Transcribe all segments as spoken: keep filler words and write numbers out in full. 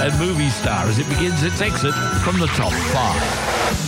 and Movie Star as it begins its exit from the top five.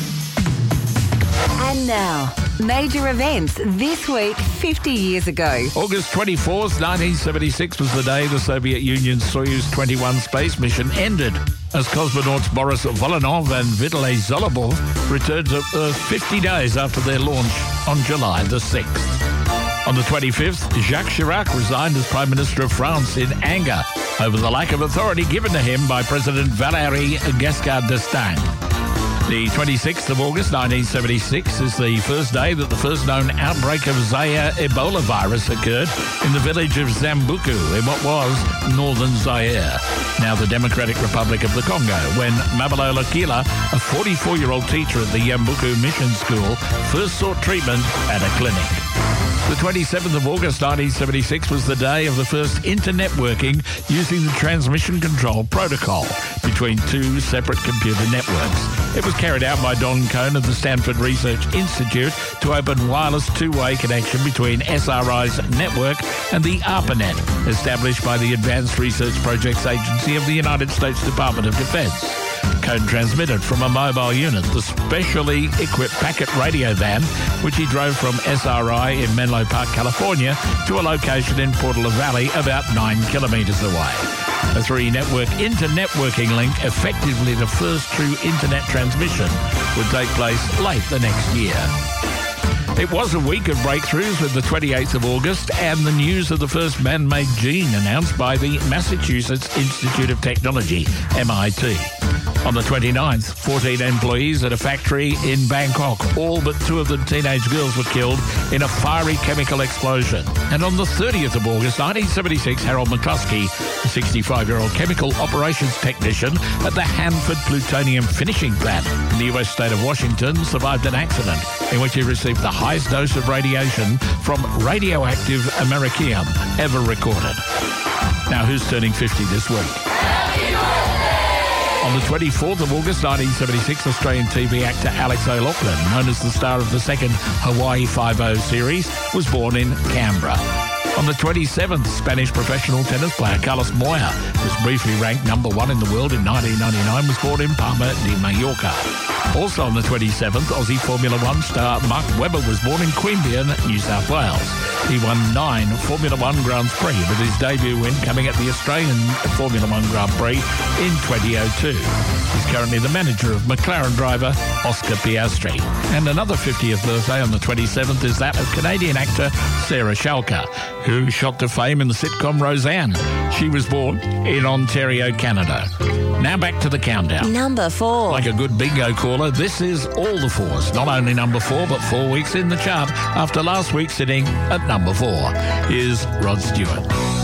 And now, major events this week fifty years ago. August twenty-fourth, nineteen seventy-six was the day the Soviet Union's Soyuz twenty-one space mission ended, as cosmonauts Boris Volynov and Vitaly Zolobov returned to Earth fifty days after their launch on July the sixth. On the twenty-fifth, Jacques Chirac resigned as Prime Minister of France in anger over the lack of authority given to him by President Valéry Giscard d'Estaing. The twenty-sixth of August nineteen seventy-six is the first day that the first known outbreak of Zaire Ebola virus occurred in the village of Zambuku in what was northern Zaire, now the Democratic Republic of the Congo, when Mabalola Kila, a forty-four-year-old teacher at the Yambuku Mission School, first sought treatment at a clinic. The twenty-seventh of August nineteen seventy-six was the day of the first internetworking using the transmission control protocol between two separate computer networks. It was carried out by Don Cohn of the Stanford Research Institute to open wireless two-way connection between S R I's network and the ARPANET, established by the Advanced Research Projects Agency of the United States Department of Defense. Cohn transmitted from a mobile unit, the specially equipped packet radio van, which he drove from S R I in Menlo Park, California, to a location in Portola Valley about nine kilometres away. A three-network inter-networking link, effectively the first true internet transmission, would take place late the next year. It was a week of breakthroughs with the twenty-eighth of August and the news of the first man-made gene announced by the Massachusetts Institute of Technology, M I T. On the twenty-ninth, fourteen employees at a factory in Bangkok, all but two of the teenage girls, were killed in a fiery chemical explosion. And on the thirtieth of August nineteen seventy-six, Harold McCluskey, a sixty-five-year-old chemical operations technician at the Hanford Plutonium Finishing Plant in the U S state of Washington, survived an accident in which he received the highest dose of radiation from radioactive americium ever recorded. Now, who's turning fifty this week? On the twenty-fourth of August nineteen seventy-six, Australian T V actor Alex O'Loughlin, known as the star of the second Hawaii Five-O series, was born in Canberra. On the twenty-seventh, Spanish professional tennis player Carlos Moya, who was briefly ranked number one in the world in nineteen ninety-nine, was born in Palma de Mallorca. Also on the twenty-seventh, Aussie Formula One star Mark Webber was born in Queanbeyan, New South Wales. He won nine Formula One Grand Prix, with his debut win coming at the Australian Formula One Grand Prix in twenty oh two. He's currently the manager of McLaren driver Oscar Piastri. And another fiftieth birthday on the twenty-seventh is that of Canadian actor Sarah Shalka, who shot to fame in the sitcom Roseanne. She was born in Ontario, Canada. Now back to the countdown. Number four. Like a good bingo caller, this is all the fours. Not only number four, but four weeks in the chart after last week sitting at number four. Here's Rod Stewart.